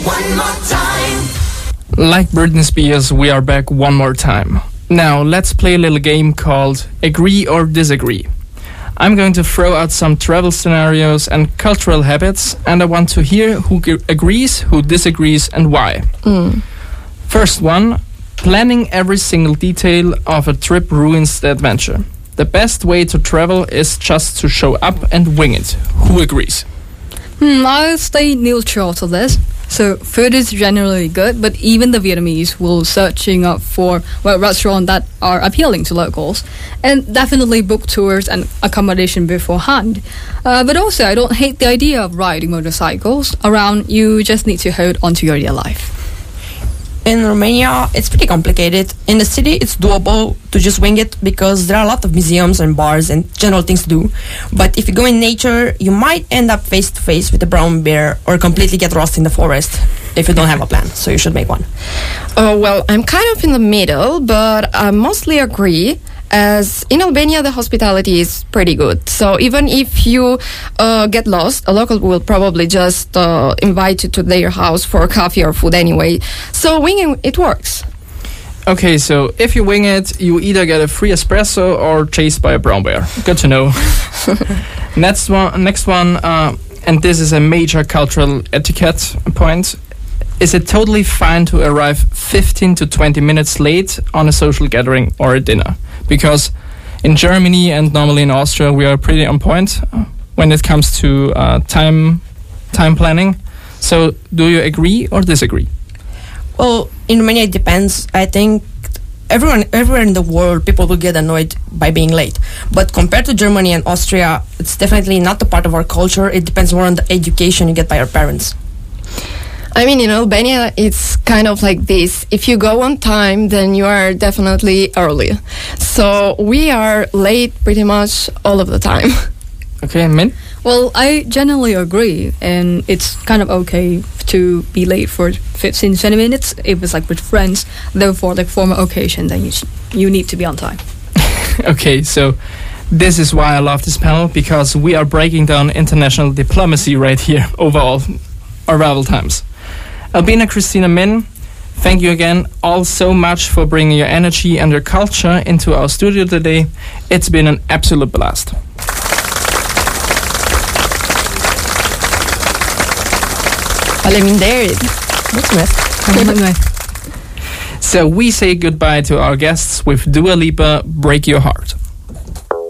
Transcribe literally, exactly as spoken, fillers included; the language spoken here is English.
One more time. Like Britney Spears, we are back one more time. Now, let's play a little game called Agree or Disagree. I'm going to throw out some travel scenarios and cultural habits, and I want to hear who g- agrees, who disagrees, and why. Mm. First one, planning every single detail of a trip ruins the adventure. The best way to travel is just to show up and wing it. Who agrees? Hmm, I'll stay neutral to this. So food is generally good, but even the Vietnamese will searching up for well, restaurants that are appealing to locals, and definitely book tours and accommodation beforehand. Uh, but also, I don't hate the idea of riding motorcycles around. You just need to hold onto your real life. In Romania, it's pretty complicated. In the city, it's doable to just wing it because there are a lot of museums and bars and general things to do. But if you go in nature, you might end up face to face with a brown bear or completely get lost in the forest if you don't have a plan. So you should make one. Oh, well, I'm kind of in the middle, but I mostly agree. As in Albania, the hospitality is pretty good. So even if you uh, get lost, a local will probably just uh, invite you to their house for coffee or food anyway. So winging it works. Okay, so if you wing it, you either get a free espresso or chased by a brown bear. Good to know. next one, next one, uh, and this is a major cultural etiquette point. Is it totally fine to arrive fifteen to twenty minutes late on a social gathering or a dinner? Because in Germany and normally in Austria, we are pretty on point when it comes to uh, time time planning. So do you agree or disagree? Well, in Romania, it depends. I think everyone, everywhere in the world, people will get annoyed by being late. But compared to Germany and Austria, it's definitely not a part of our culture. It depends more on the education you get by your parents. I mean, in Albania, it's kind of like this. If you go on time, then you are definitely early. So we are late pretty much all of the time. Okay, Min? Well, I generally agree, and it's kind of okay to be late for fifteen to twenty minutes if it's like with friends. Therefore, like formal occasion, then you sh- you need to be on time. Okay, so this is why I love this panel, because we are breaking down international diplomacy right here overall arrival times. Albina, Christina, Min, thank you again all so much for bringing your energy and your culture into our studio today. It's been an absolute blast. Alle min derit. So we say goodbye to our guests with Dua Lipa, Break Your Heart.